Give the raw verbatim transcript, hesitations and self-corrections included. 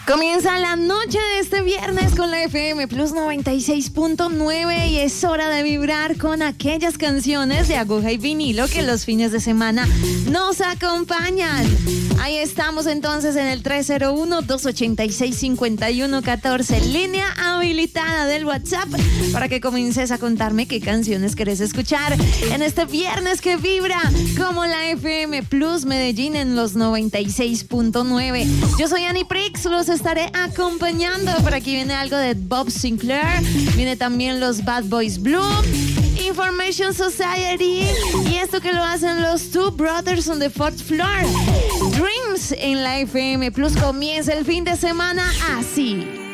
Comienza la noche de este viernes con la F M Plus noventa y seis punto nueve y es hora de vibrar con aquellas canciones de aguja y vinilo que los fines de semana nos acompañan. Ahí estamos entonces en el tres cero uno, dos ochenta y seis, cincuenta y uno catorce, línea habilitada del WhatsApp para que comiences a contarme qué canciones querés escuchar en este viernes que vibra como la F M Plus Medellín en los noventa y seis punto nueve. Yo soy Annie Prix, los estaré acompañando. Por aquí viene algo de Bob Sinclair, viene también los Bad Boys Blue, Information Society y esto que lo hacen los Two Brothers on the Fourth Floor. Dreams en la F M Plus. Comienza el fin de semana así.